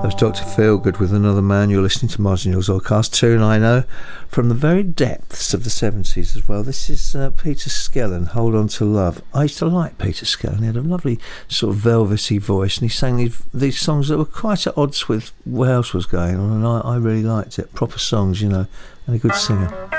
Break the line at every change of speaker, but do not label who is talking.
That was Dr. Feelgood with Another Man. You're listening to Martin Yours Oddcast, tune I know from the very depths of the 70s as well. This is Peter Skellern, Hold On To Love. I used to like Peter Skellern. He had a lovely sort of velvety voice, and he sang these songs that were quite at odds with what else was going on, and I really liked it. Proper songs, you know, and a good singer.